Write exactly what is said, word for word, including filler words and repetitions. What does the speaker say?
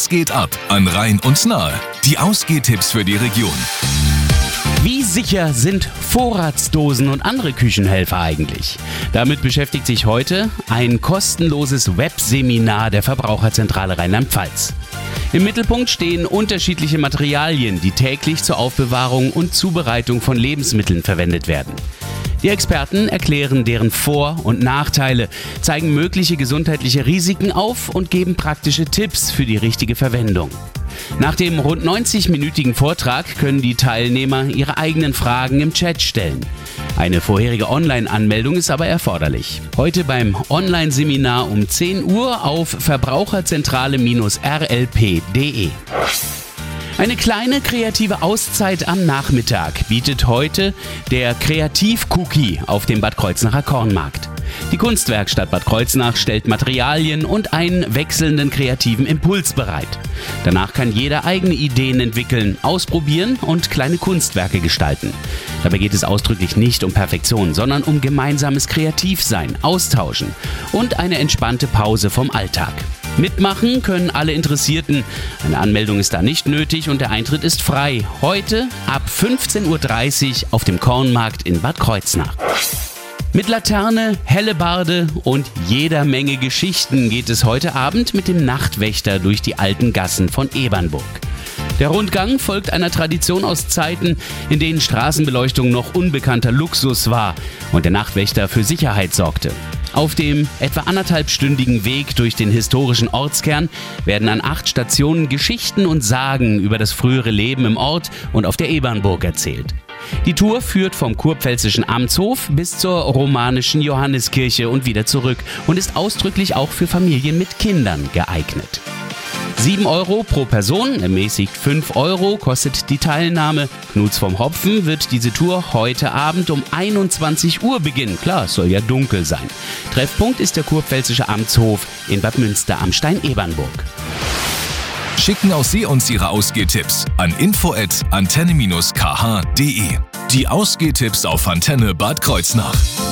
Was geht ab an Rhein und Nahe? Die Ausgehtipps für die Region. Wie sicher sind Vorratsdosen und andere Küchenhelfer eigentlich? Damit beschäftigt sich heute ein kostenloses Webseminar der Verbraucherzentrale Rheinland-Pfalz. Im Mittelpunkt stehen unterschiedliche Materialien, die täglich zur Aufbewahrung und Zubereitung von Lebensmitteln verwendet werden. Die Experten erklären deren Vor- und Nachteile, zeigen mögliche gesundheitliche Risiken auf und geben praktische Tipps für die richtige Verwendung. Nach dem rund neunzig-minütigen Vortrag können die Teilnehmer ihre eigenen Fragen im Chat stellen. Eine vorherige Online-Anmeldung ist aber erforderlich. Heute beim Online-Seminar um zehn Uhr auf verbraucherzentrale R L P punkt de. Eine kleine kreative Auszeit am Nachmittag bietet heute der Kreativ-Cookie auf dem Bad Kreuznacher Kornmarkt. Die Kunstwerkstatt Bad Kreuznach stellt Materialien und einen wechselnden kreativen Impuls bereit. Danach kann jeder eigene Ideen entwickeln, ausprobieren und kleine Kunstwerke gestalten. Dabei geht es ausdrücklich nicht um Perfektion, sondern um gemeinsames Kreativsein, Austauschen und eine entspannte Pause vom Alltag. Mitmachen können alle Interessierten. Eine Anmeldung ist da nicht nötig und der Eintritt ist frei. Heute ab fünfzehn Uhr dreißig auf dem Kornmarkt in Bad Kreuznach. Mit Laterne, Hellebarde und jeder Menge Geschichten geht es heute Abend mit dem Nachtwächter durch die alten Gassen von Ebernburg. Der Rundgang folgt einer Tradition aus Zeiten, in denen Straßenbeleuchtung noch unbekannter Luxus war und der Nachtwächter für Sicherheit sorgte. Auf dem etwa anderthalbstündigen Weg durch den historischen Ortskern werden an acht Stationen Geschichten und Sagen über das frühere Leben im Ort und auf der Ebernburg erzählt. Die Tour führt vom kurpfälzischen Amtshof bis zur romanischen Johanneskirche und wieder zurück und ist ausdrücklich auch für Familien mit Kindern geeignet. sieben Euro pro Person, ermäßigt fünf Euro, kostet die Teilnahme. Knuts vom Hopfen wird diese Tour heute Abend um einundzwanzig Uhr beginnen. Klar, es soll ja dunkel sein. Treffpunkt ist der kurpfälzische Amtshof in Bad Münster am Stein-Ebernburg. Schicken auch Sie uns Ihre Ausgehtipps an info at antenne Bindestrich k h punkt de. Die Ausgehtipps auf Antenne Bad Kreuznach.